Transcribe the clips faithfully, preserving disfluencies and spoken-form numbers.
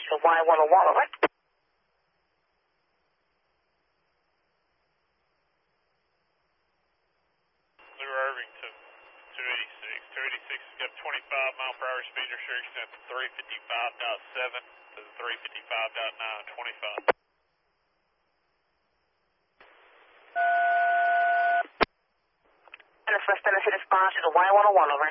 to Y one oh one, over. Lure Irvington, two eighty-six. two eighty-six has got twenty-five mile per hour speed restriction at the three fifty-five point seven to the three fifty-five point nine, twenty-five. And the first Tennessee response to the Y one oh one, over.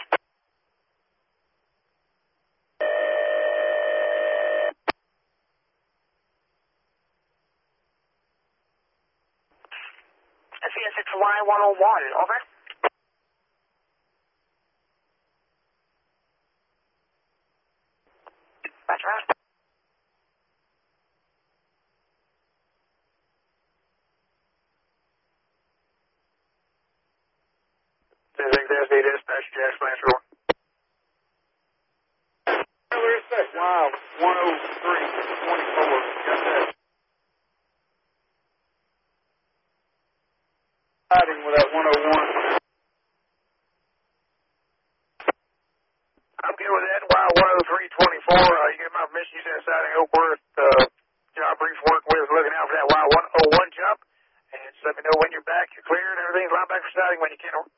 S E S six Y one oh one, over. Roger, roger. ten six S D dispatch, Jack Blanchard. Wow, one oh three twenty-four. Got that. Fighting with that one oh one. I'm good with that. Wow, one oh three twenty-four. Uh, you get my permission. You sent sighting Oakworth. Uh, job brief work with looking out for that Y one oh one jump. And just let me know when you're back, you're clear, and everything's line back for sighting when you can.